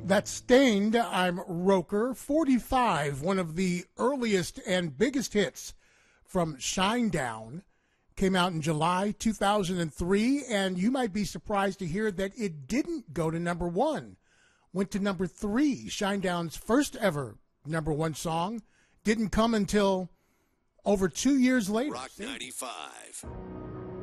That's Stained. I'm Roker. 45, one of the earliest and biggest hits from Shinedown, came out in July 2003, and you might be surprised to hear that it didn't go to number one. Went to number 3. Shinedown's first ever number one song didn't come until over 2 years later. Rock 95.